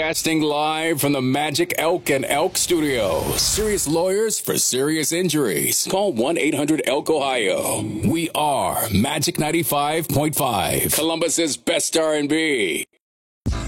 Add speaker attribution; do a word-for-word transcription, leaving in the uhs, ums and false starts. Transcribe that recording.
Speaker 1: Broadcasting live from the Magic Elk and Elk Studios. Serious lawyers for serious injuries. Call one eight hundred elk ohio. We are Magic ninety-five point five, Columbus's best R and B.